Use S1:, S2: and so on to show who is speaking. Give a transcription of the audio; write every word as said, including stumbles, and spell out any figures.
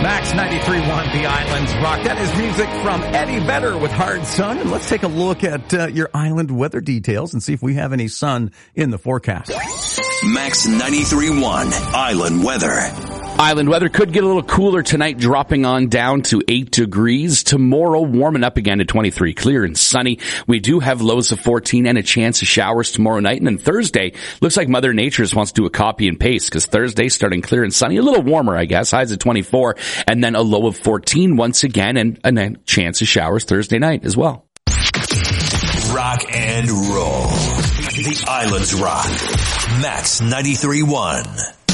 S1: Max ninety-three point one, The Island's Rock. That is music from Eddie Vedder with Hard Sun. And let's take a look at uh, your island weather details and see if we have any sun in the forecast.
S2: Max ninety-three point one, Island Weather.
S3: Island weather could get a little cooler tonight, dropping on down to eight degrees. Tomorrow, warming up again to twenty-three, clear and sunny. We do have lows of fourteen and a chance of showers tomorrow night. And then Thursday, looks like Mother Nature just wants to do a copy and paste, because Thursday starting clear and sunny, a little warmer, I guess, highs of twenty-four, and then a low of fourteen once again, and, and a chance of showers Thursday night as well.
S2: Rock and roll. The Island's Rock. Max ninety-three point one.